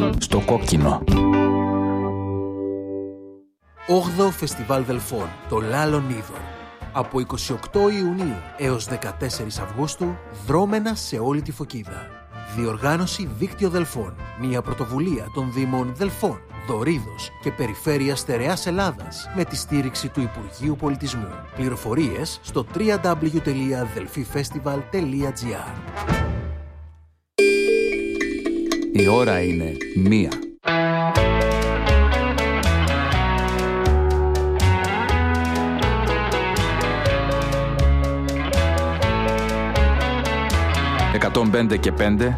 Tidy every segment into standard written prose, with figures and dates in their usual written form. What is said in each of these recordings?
Στο κόκκινο. 8ο Φεστιβάλ Δελφών, το Λάλον Είδωρ. Από 28 Ιουνίου έως 14 Αυγούστου, δρόμενα σε όλη τη Φωκίδα. Διοργάνωση Δίκτυο Δελφών. Μια πρωτοβουλία των Δήμων Δελφών, Δωρίδος και Περιφέρειας Στερεάς Ελλάδας με τη στήριξη του Υπουργείου Πολιτισμού. Πληροφορίες στο www.delfifestival.gr. Η ώρα είναι 1. «105 και 5»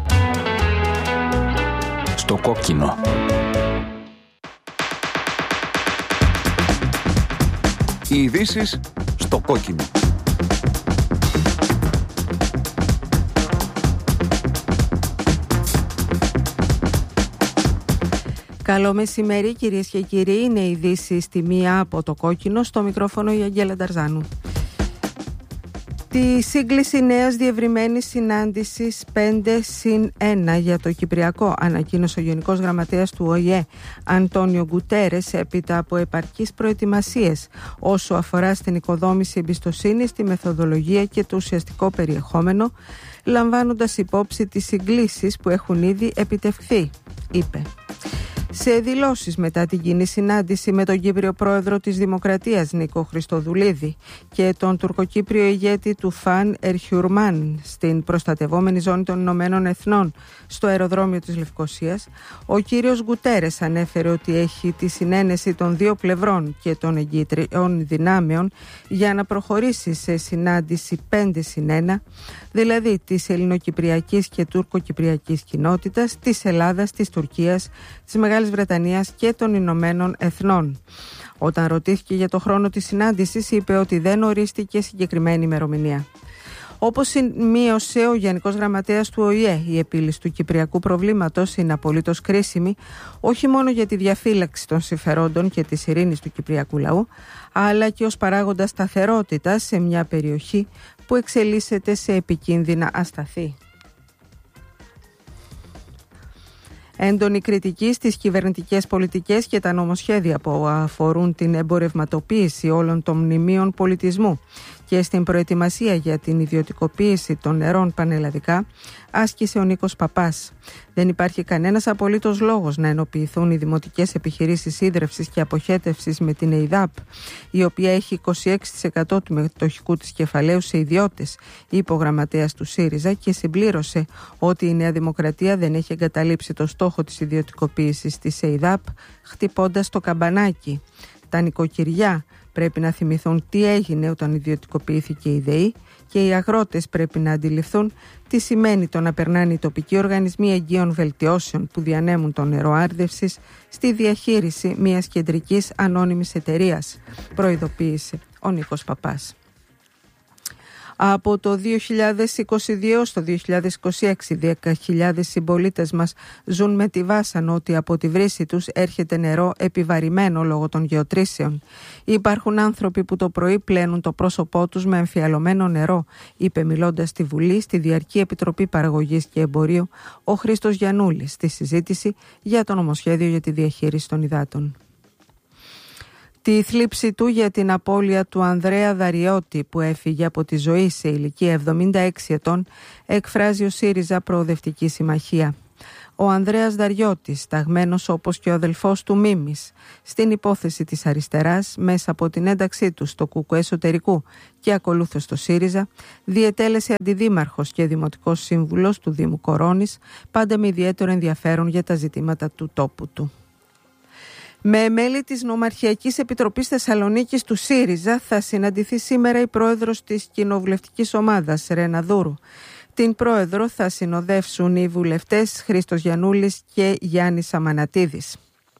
στο κόκκινο. Οι ειδήσεις στο κόκκινο. Καλό μεσημέρι κυρίες και κύριοι, είναι οι ειδήσεις στη 1 από το κόκκινο, στο μικρόφωνο η Αγγέλα Νταρζάνου. Τη σύγκληση νέας διευρυμένης συνάντησης 5+1 για το Κυπριακό ανακοίνωσε ο Γενικός Γραμματέας του ΟΗΕ Αντώνιο Γκουτέρες έπειτα από επαρκείς προετοιμασίες όσο αφορά στην οικοδόμηση εμπιστοσύνης, τη μεθοδολογία και το ουσιαστικό περιεχόμενο, λαμβάνοντας υπόψη τις συγκλήσεις που έχουν ήδη επιτευχθεί, είπε. Σε δηλώσεις μετά την κοινή συνάντηση με τον Κύπριο πρόεδρο της Δημοκρατίας Νίκο Χριστοδουλίδη και τον τουρκοκύπριο ηγέτη του Φαν Ερχιουρμάν στην προστατευόμενη ζώνη των Ηνωμένων Εθνών στο αεροδρόμιο της Λευκωσίας, ο κύριος Γκουτέρες ανέφερε ότι έχει τη συνένεση των δύο πλευρών και των εγκύτριων δυνάμεων για να προχωρήσει σε συνάντηση 5+1, δηλαδή της ελληνοκυπριακής και τουρκοκυπριακής κοινότητας, της Ελλάδας, της Τουρκίας, της Μεγάλης Βρετανίας και των Ηνωμένων Εθνών. Όταν ρωτήθηκε για το χρόνο της συνάντησης, είπε ότι δεν ορίστηκε συγκεκριμένη ημερομηνία. Όπως σημείωσε ο Γενικός Γραμματέας του ΟΗΕ, η επίλυση του κυπριακού προβλήματος είναι απολύτως κρίσιμη, όχι μόνο για τη διαφύλαξη των συμφερόντων και της ειρήνης του κυπριακού λαού, αλλά και ως παράγοντα σταθερότητας σε μια περιοχή που εξελίσσεται σε επικίνδυνα ασταθή. Έντονη κριτική στις κυβερνητικές πολιτικές και τα νομοσχέδια που αφορούν την εμπορευματοποίηση όλων των μνημείων πολιτισμού και στην προετοιμασία για την ιδιωτικοποίηση των νερών πανελλαδικά, άσκησε ο Νίκος Παπάς. Δεν υπάρχει κανένας απολύτως λόγος να ενοποιηθούν οι δημοτικές επιχειρήσεις ίδρευσης και αποχέτευσης με την ΕΙΔΑΠ, η οποία έχει 26% του μετοχικού της κεφαλαίου σε ιδιώτες, είπε ο γραμματέας του ΣΥΡΙΖΑ και συμπλήρωσε ότι η Νέα Δημοκρατία δεν έχει εγκαταλείψει το στόχο της ιδιωτικοποίησης της ΕΙΔΑΠ, χτυπώντας το καμπανάκι. Τα νοικοκυριά πρέπει να θυμηθούν τι έγινε όταν ιδιωτικοποιήθηκε η ΔΕΗ και οι αγρότες πρέπει να αντιληφθούν τι σημαίνει το να περνάνε οι τοπικοί οργανισμοί εγγύων βελτιώσεων που διανέμουν το νερό άρδευσης στη διαχείριση μιας κεντρικής ανώνυμης εταιρείας, προειδοποίησε ο Νίκος Παπάς. Από το 2022 στο 2026, 10.000 συμπολίτες μας ζουν με τη βάσανο ότι από τη βρύση τους έρχεται νερό επιβαρημένο λόγω των γεωτρήσεων. Υπάρχουν άνθρωποι που το πρωί πλένουν το πρόσωπό τους με εμφιαλωμένο νερό, είπε μιλώντας στη Βουλή, στη Διαρκή Επιτροπή Παραγωγής και Εμπορίου, ο Χρήστος Γιαννούλης, στη συζήτηση για το νομοσχέδιο για τη διαχείριση των υδάτων. Τη θλίψη του για την απώλεια του Ανδρέα Δαριώτη που έφυγε από τη ζωή σε ηλικία 76 ετών εκφράζει ο ΣΥΡΙΖΑ Προοδευτική Συμμαχία. Ο Ανδρέας Δαριώτης, ταγμένος όπως και ο αδελφός του Μίμης στην υπόθεση της αριστεράς μέσα από την ένταξή του στο ΚΚΕ εσωτερικού και ακολούθως στο ΣΥΡΙΖΑ, διετέλεσε αντιδήμαρχος και δημοτικός σύμβουλος του Δήμου Κορώνης, πάντα με ιδιαίτερο ενδιαφέρον για τα ζητήματα του τόπου του. Με μέλη της Νομαρχιακής Επιτροπής Θεσσαλονίκης του ΣΥΡΙΖΑ θα συναντηθεί σήμερα η πρόεδρος της κοινοβουλευτικής ομάδας, Ρένα Δούρου. Την πρόεδρο θα συνοδεύσουν οι βουλευτές Χρήστος Γιαννούλης και Γιάννης Αμανατίδης.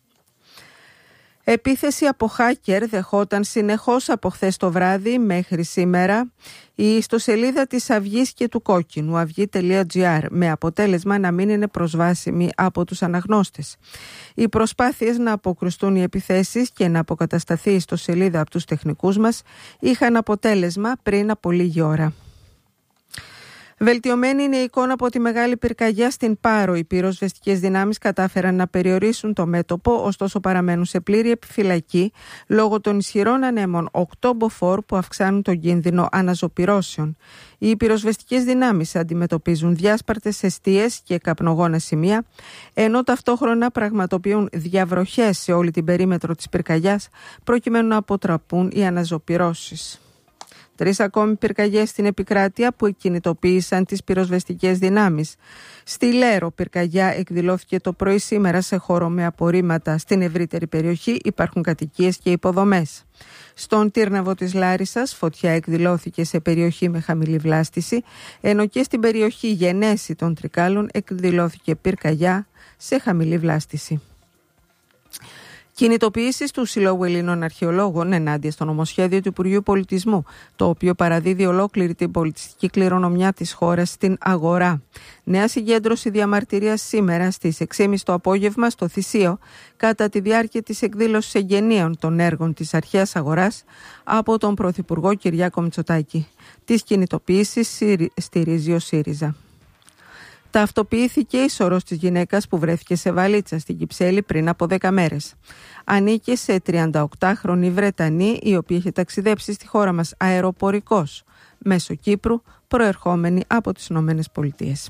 Επίθεση από hacker δεχόταν συνεχώς από χθες το βράδυ μέχρι σήμερα η ιστοσελίδα της Αυγής και του Κόκκινου, αυγή.gr, με αποτέλεσμα να μην είναι προσβάσιμη από τους αναγνώστες. Οι προσπάθειες να αποκρουστούν οι επιθέσεις και να αποκατασταθεί η ιστοσελίδα από τους τεχνικούς μας είχαν αποτέλεσμα πριν από λίγη ώρα. Βελτιωμένη είναι η εικόνα από τη μεγάλη πυρκαγιά στην Πάρο. Οι πυροσβεστικές δυνάμεις κατάφεραν να περιορίσουν το μέτωπο, ωστόσο παραμένουν σε πλήρη επιφυλακή λόγω των ισχυρών ανέμων 8 μποφόρ που αυξάνουν τον κίνδυνο αναζωπυρώσεων. Οι πυροσβεστικές δυνάμεις αντιμετωπίζουν διάσπαρτες εστίες και καπνογόνα σημεία, ενώ ταυτόχρονα πραγματοποιούν διαβροχές σε όλη την περίμετρο της πυρκαγιάς προκειμένου να αποτραπούν οι αναζωπυρώσεις. 3 ακόμη πυρκαγιές στην επικράτεια που εκκινητοποίησαν τις πυροσβεστικές δυνάμεις. Στη Λέρο, πυρκαγιά εκδηλώθηκε το πρωί σήμερα σε χώρο με απορρίμματα. Στην ευρύτερη περιοχή υπάρχουν κατοικίες και υποδομές. Στον Τύρναβο της Λάρισσας, φωτιά εκδηλώθηκε σε περιοχή με χαμηλή βλάστηση, ενώ και στην περιοχή Γενέση των Τρικάλων εκδηλώθηκε πυρκαγιά σε χαμηλή βλάστηση. Κινητοποιήσεις του Συλλόγου Ελλήνων Αρχαιολόγων ενάντια στο νομοσχέδιο του Υπουργείου Πολιτισμού, το οποίο παραδίδει ολόκληρη την πολιτιστική κληρονομιά της χώρας στην αγορά. Νέα συγκέντρωση διαμαρτυρίας σήμερα στις 6.30 το απόγευμα στο Θησίο, κατά τη διάρκεια της εκδήλωσης εγγενείων των έργων της αρχαίας αγοράς από τον Πρωθυπουργό Κυριάκο Μητσοτάκη. Τις κινητοποιήσεις στηρίζει ο ΣΥΡΙΖΑ. Ταυτοποιήθηκε η σωρός της γυναίκας που βρέθηκε σε βαλίτσα στην Κυψέλη πριν από 10 μέρες. Ανήκει σε 38χρονη Βρετανή, η οποία είχε ταξιδέψει στη χώρα μας αεροπορικός μέσω Κύπρου, προερχόμενη από τις ΗΠΑ.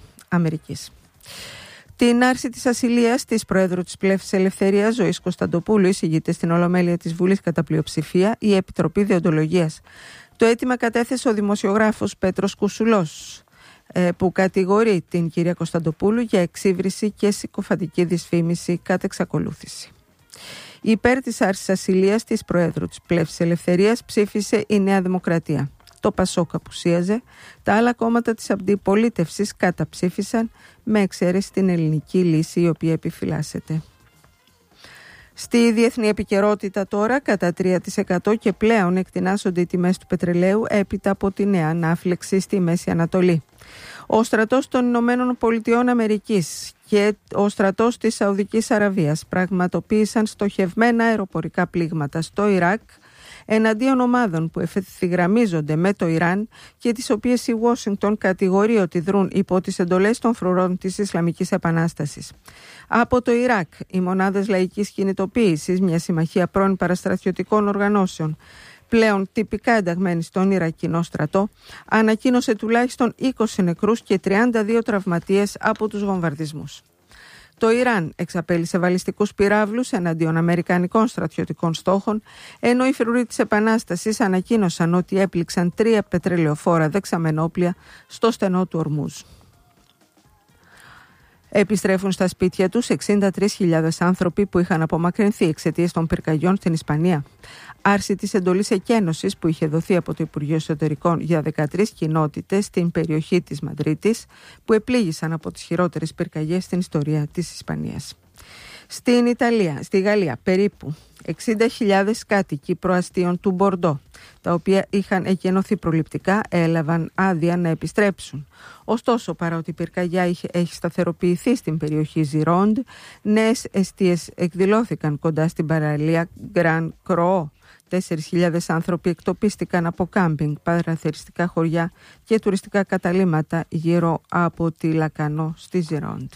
Την άρση της ασυλίας της Προέδρου της Πλεύσης Ελευθερίας, Ζωής Κωνσταντοπούλου, εισηγείται στην Ολομέλεια της Βουλής κατά πλειοψηφία η Επιτροπή Δεοντολογίας. Το αίτημα κατέθεσε ο δημοσιογράφος Πέτρος Κουσουλός, που κατηγορεί την κυρία Κωνσταντοπούλου για εξύβριση και συκοφαντική δυσφήμιση κατ' εξακολούθηση. Υπέρ της άρσης ασυλίας της Προέδρου της Πλεύσης Ελευθερίας ψήφισε η Νέα Δημοκρατία. Το ΠΑΣΟΚ απουσίαζε, τα άλλα κόμματα της αντιπολίτευσης καταψήφισαν, με εξαίρεση την Ελληνική Λύση, η οποία επιφυλάσσεται. Στη διεθνή επικαιρότητα τώρα, κατά 3% και πλέον εκτινάσσονται οι τιμές του πετρελαίου έπειτα από τη νέα ανάφλεξη στη Μέση Ανατολή. Ο στρατός των Ηνωμένων Πολιτειών Αμερικής και ο στρατός της Σαουδικής Αραβίας πραγματοποίησαν στοχευμένα αεροπορικά πλήγματα στο Ιράκ εναντίον ομάδων που ευθυγραμμίζονται με το Ιράν και τις οποίες η Ουάσιγκτον κατηγορεί ότι δρούν υπό τις εντολές των φρουρών της Ισλαμικής Επανάστασης. Από το Ιράκ, οι μονάδες λαϊκής κινητοποίησης, μια συμμαχία πρώην παραστρατιωτικών οργανώσεων, πλέον τυπικά ενταγμένη στον Ιρακινό στρατό, ανακοίνωσε τουλάχιστον 20 νεκρούς και 32 τραυματίες από τους βομβαρδισμούς. Το Ιράν εξαπέλυσε βαλιστικούς πυράβλους εναντίον αμερικανικών στρατιωτικών στόχων, ενώ οι φρουροί της Επανάστασης ανακοίνωσαν ότι έπληξαν 3 πετρελαιοφόρα δεξαμενόπλια στο στενό του Ορμούζ. Επιστρέφουν στα σπίτια τους 63.000 άνθρωποι που είχαν απομακρυνθεί εξαιτίας των πυρκαγιών στην Ισπανία. Άρση της εντολής εκένωσης που είχε δοθεί από το Υπουργείο Εσωτερικών για 13 κοινότητες στην περιοχή της Μαδρίτης, που επλήγησαν από τις χειρότερες πυρκαγιές στην ιστορία της Ισπανίας. Στη Γαλλία, περίπου 60.000 κάτοικοι προαστίων του Μπορντό, τα οποία είχαν εκενωθεί προληπτικά, έλαβαν άδεια να επιστρέψουν. Ωστόσο, παρότι η πυρκαγιά έχει σταθεροποιηθεί στην περιοχή Ζιρόντ, νέες εστίες εκδηλώθηκαν κοντά στην παραλία Γκραν Κροό. 4.000 άνθρωποι εκτοπίστηκαν από κάμπινγκ, παραθεριστικά χωριά και τουριστικά καταλύματα γύρω από τη Λακανό στη Ζιρόντ.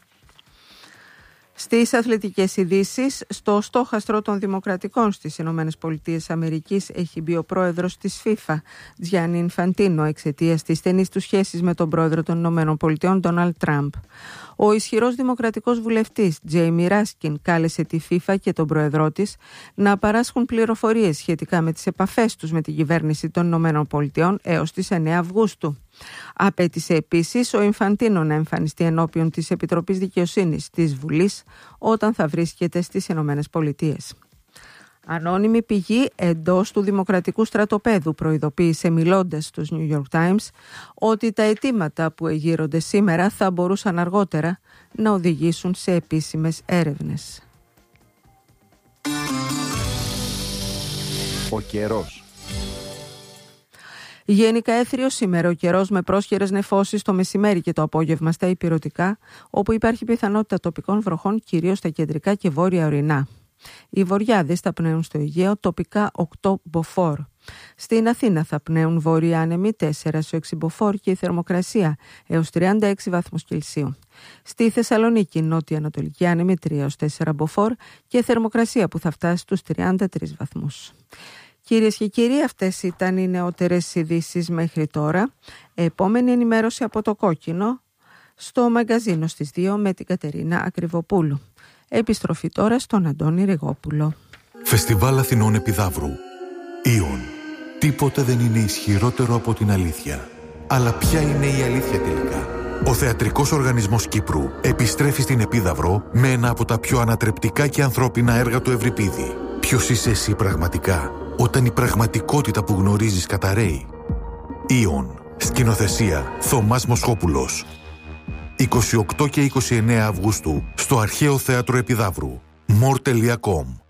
Στις αθλητικές ειδήσεις, στο στόχαστρο των Δημοκρατικών στις ΗΠΑ έχει μπει ο πρόεδρος της FIFA, Τζιάννι Ινφαντίνο, εξαιτίας της στενής του σχέσης με τον πρόεδρο των ΗΠΑ, Ντόναλντ Τραμπ. Ο ισχυρός δημοκρατικός βουλευτής Τζέιμι Ράσκιν κάλεσε τη FIFA και τον πρόεδρό της να παράσχουν πληροφορίες σχετικά με τις επαφές τους με την κυβέρνηση των ΗΠΑ έως τις 9 Αυγούστου. Απέτησε επίσης ο Ινφαντίνο να εμφανιστεί ενώπιον της Επιτροπής Δικαιοσύνης της Βουλής όταν θα βρίσκεται στις ΗΠΑ. Ανώνυμη πηγή εντός του δημοκρατικού στρατοπέδου προειδοποίησε μιλώντας στους New York Times ότι τα αιτήματα που εγείρονται σήμερα θα μπορούσαν αργότερα να οδηγήσουν σε επίσημες έρευνες. Ο καιρός. Γενικά έθριος σήμερα ο καιρός με πρόσχερες νεφώσεις το μεσημέρι και το απόγευμα στα ηπειρωτικά, όπου υπάρχει πιθανότητα τοπικών βροχών κυρίως στα κεντρικά και βόρεια ορεινά. Οι Βορειάδες θα πνέουν στο Αιγαίο τοπικά 8 μποφόρ. Στην Αθήνα θα πνέουν βόρειοι άνεμοι 4 σε 6 μποφόρ και η θερμοκρασία έως 36 βαθμούς Κελσίου. Στη Θεσσαλονίκη νότια ανατολική άνεμοι 3 έως 4 μποφόρ και η θερμοκρασία που θα φτάσει στους 33 βαθμούς. Κυρίες και κύριοι, αυτές ήταν οι νεότερες ειδήσεις μέχρι τώρα. Επόμενη ενημέρωση από το Κόκκινο στο μαγκαζίνο στις 2 με την Κατερίνα Ακριβοπούλου. Επιστροφή τώρα στον Αντώνη Ριγόπουλο. Φεστιβάλ Αθηνών Επιδαύρου. Ήον. Τίποτε δεν είναι ισχυρότερο από την αλήθεια. Αλλά ποια είναι η αλήθεια τελικά? Ο Θεατρικός Οργανισμός Κύπρου επιστρέφει στην Επίδαυρο με ένα από τα πιο ανατρεπτικά και ανθρώπινα έργα του Ευρυπίδη. Ποιος είσαι εσύ πραγματικά, όταν η πραγματικότητα που γνωρίζεις καταρρέει? Ήον. Σκηνοθεσία Θωμάς Μοσχόπουλος. 28 και 29 Αυγούστου στο Αρχαίο Θέατρο Επιδαύρου. more.com